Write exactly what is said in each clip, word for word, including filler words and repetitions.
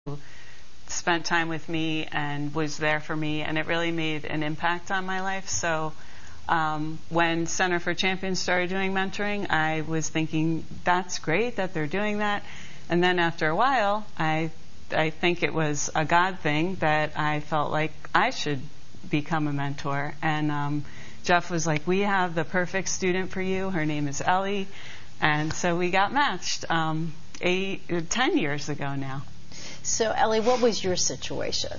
spent time with me and was there for me, and it really made an impact on my life. So um, when Center for Champions started doing mentoring, I was thinking, that's great that they're doing that. And then after a while, I I think it was a God thing that I felt like I should become a mentor. And um, Jeff was like, we have the perfect student for you. Her name is Ellie. And so we got matched um, eight, ten years ago now. So, Ellie, what was your situation?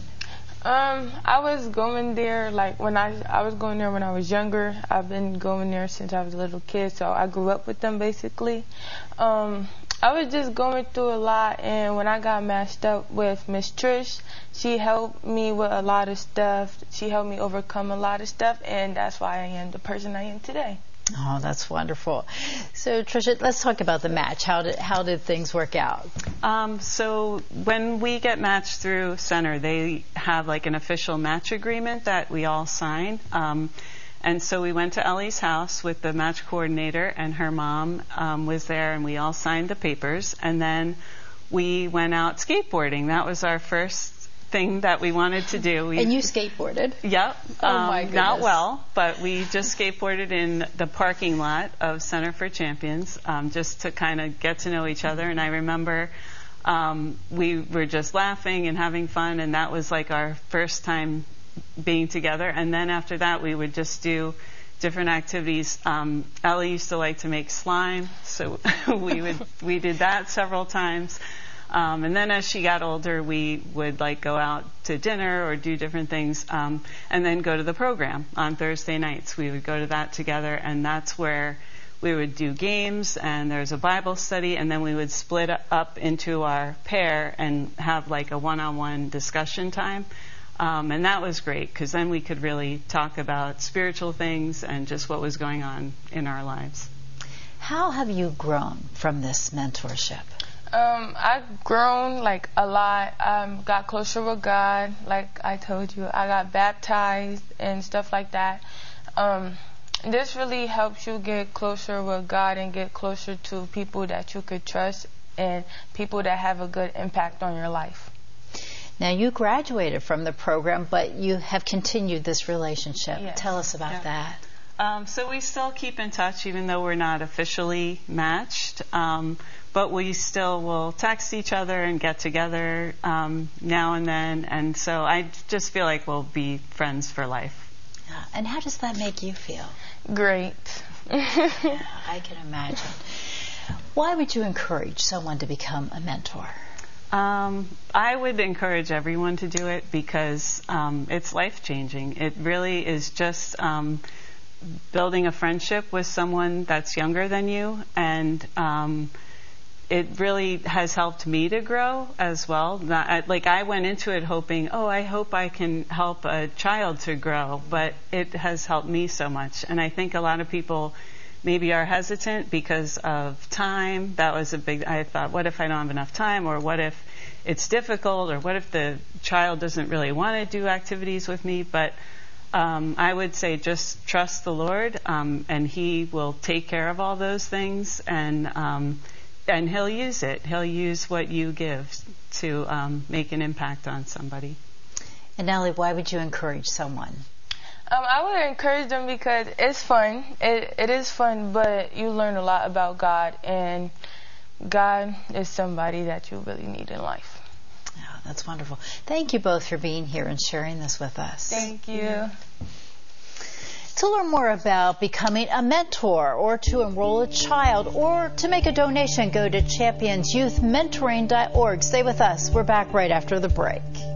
Um, I was going there, like, when I, I was going there when I was younger. I've been going there since I was a little kid, so I grew up with them, basically. Um, I was just going through a lot, and when I got matched up with Miss Trish, she helped me with a lot of stuff. She helped me overcome a lot of stuff, and that's why I am the person I am today. Oh, that's wonderful. So, Tricia, let's talk about the match. How did how did things work out? Um, so when we get matched through Center, they have like an official match agreement that we all sign. Um, and so we went to Ellie's house with the match coordinator, and her mom um, was there, and we all signed the papers. And then we went out skateboarding. That was our first thing that we wanted to do. We, and you skateboarded? Yep. Oh, um, my goodness. Not well, but we just skateboarded in the parking lot of Center for Champions um, just to kind of get to know each other. And I remember um, we were just laughing and having fun, and that was like our first time being together. And then after that, we would just do different activities. Um, Ellie used to like to make slime, so we would we did that several times. Um, and then as she got older, we would like go out to dinner or do different things, um, and then go to the program on Thursday nights. We would go to that together, and that's where we would do games, and there's a Bible study, and then we would split up into our pair and have like a one-on-one discussion time. Um, and that was great, because then we could really talk about spiritual things and just what was going on in our lives. How have you grown from this mentorship? Um, I've grown, like, a lot. Um, got closer with God, like I told you. I got baptized and stuff like that. Um, this really helps you get closer with God and get closer to people that you could trust and people that have a good impact on your life. Now, you graduated from the program, but you have continued this relationship. Yes. Tell us about Yeah. that. Um, so we still keep in touch, even though we're not officially matched. Um, but we still will text each other and get together um, now and then. And so I just feel like we'll be friends for life. Yeah. And how does that make you feel? Great. Yeah, I can imagine. Why would you encourage someone to become a mentor? Um, I would encourage everyone to do it because um, it's life-changing. It really is just um, building a friendship with someone that's younger than you, and um, it really has helped me to grow as well. Not, like I went into it hoping, oh, I hope I can help a child to grow, but it has helped me so much. And I think a lot of people maybe are hesitant because of time. That was a big, I thought, what if I don't have enough time? Or what if it's difficult? Or what if the child doesn't really want to do activities with me? But um, I would say just trust the Lord, um, and He will take care of all those things, and um, and He'll use it. He'll use what you give to um, make an impact on somebody. And Ellie, why would you encourage someone? Um, I would encourage them because it's fun. It, it is fun, but you learn a lot about God, and God is somebody that you really need in life. Oh, that's wonderful. Thank you both for being here and sharing this with us. Thank you. To learn more about becoming a mentor, or to enroll a child, or to make a donation, go to champions youth mentoring dot org. Stay with us. We're back right after the break.